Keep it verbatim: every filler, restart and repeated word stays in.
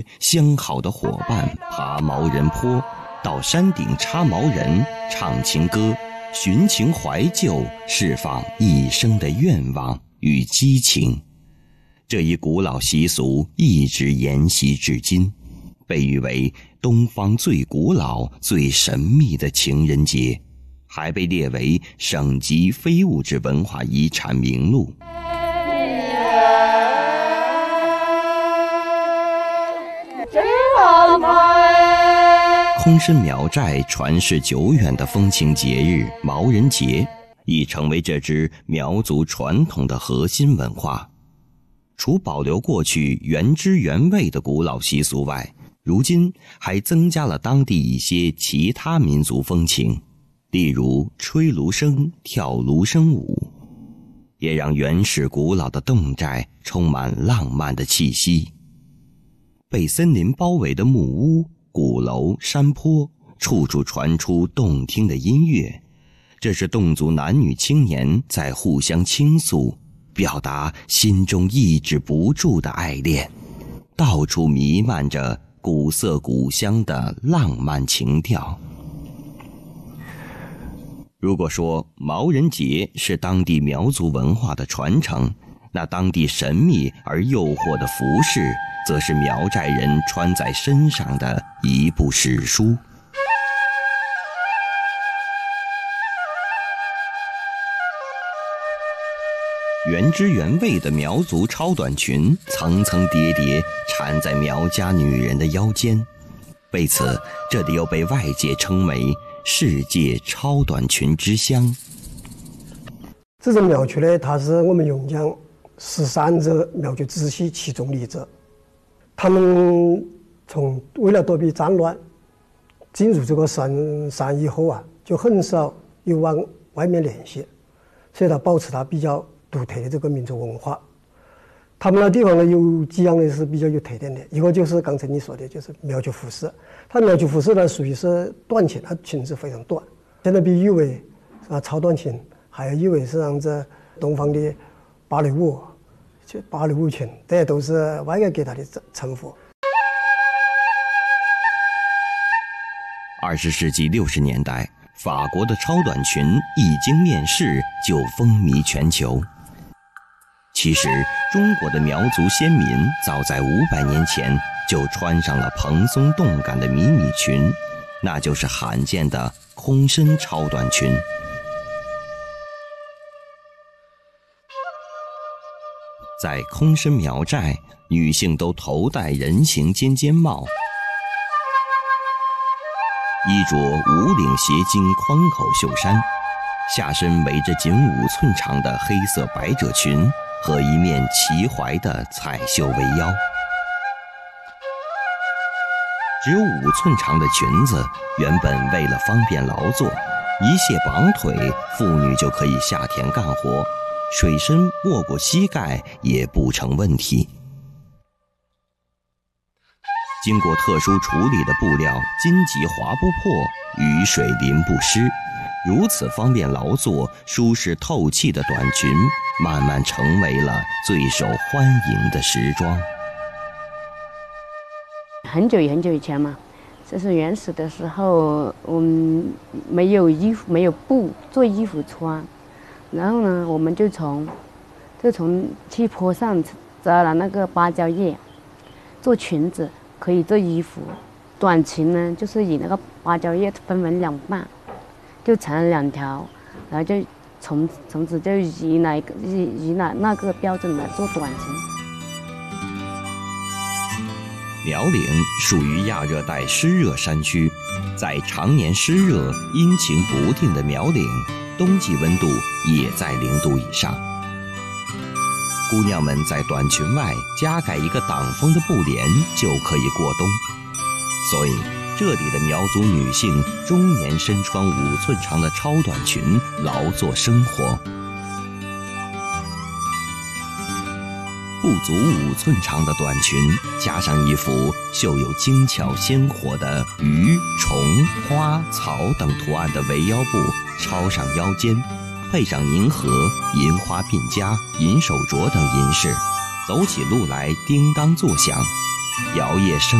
相好的伙伴爬毛人坡，到山顶插毛人，唱情歌，寻情怀旧，释放一生的愿望与激情。这一古老习俗一直沿袭至今，被誉为东方最古老、最神秘的情人节，还被列为省级非物质文化遗产名录。空参苗寨传世久远的风情节日毛人节，已成为这支苗族传统的核心文化。除保留过去原汁原味的古老习俗外，如今还增加了当地一些其他民族风情，例如吹芦笙、跳芦笙舞，也让原始古老的侗寨充满浪漫的气息。被森林包围的木屋、鼓楼、山坡，处处传出动听的音乐，这是侗族男女青年在互相倾诉，表达心中抑制不住的爱恋，到处弥漫着古色古香的浪漫情调。如果说毛人节是当地苗族文化的传承，那当地神秘而诱惑的服饰，则是苗寨人穿在身上的一部史书。原汁原味的苗族超短裙层层叠叠缠在苗家女人的腰间，为此这里又被外界称为世界超短裙之乡。 这种苗族呢，它是我们榕江十三支苗族支系其中一支。他们从为了躲避战乱，进入这个深山以后啊，就很少有往外面联系，所以他保持他比较独特的这个民族文化。他们那地方呢，有几样呢是比较有特点的，一个就是刚才你说的，就是苗族服饰。它苗族服饰呢属于是短裙，它裙子非常短，现在被誉为啊超短裙，还有誉为是让这东方的芭蕾舞。就芭蕾舞裙，这些都是外界给他的称呼。 二十世纪六十年代，法国的超短裙一经面世就风靡全球。其实，中国的苗族先民早在五百年前就穿上了蓬松动感的迷你裙，那就是罕见的空身超短裙。在空身苗寨，女性都头戴人形尖尖帽，衣着无领斜襟宽口袖衫，下身围着仅五寸长的黑色百褶裙和一面齐怀的彩绣围腰。只有五寸长的裙子，原本为了方便劳作，一卸绑腿，妇女就可以下田干活，水深没过膝盖也不成问题。经过特殊处理的布料荆棘划不破，雨水淋不湿，如此方便劳作、舒适透气的短裙，慢慢成为了最受欢迎的时装。 很久很久以前嘛，这是原始的时候，我们没有衣服，没有布做衣服穿。然后呢，我们就从就从去坡上摘了那个芭蕉叶，做裙子，可以做衣服。短裙呢，就是以那个芭蕉叶分为两半，就缠了两条，然后就从从此就以哪个以以哪那个标准来做短裙。 苗岭属于亚热带湿热山区，在常年湿热、阴晴不定的苗岭，冬季温度也在零度以上。姑娘们在短裙外加盖一个挡风的布帘，就可以过冬。所以，这里的苗族女性终年身穿五寸长的超短裙，劳作生活。不足五寸长的短裙，加上一幅绣有精巧鲜活的鱼、虫、花、草等图案的围腰布抄上腰间，配上银盒、银花鬓夹、银手镯等银饰，走起路来叮当作响，摇曳声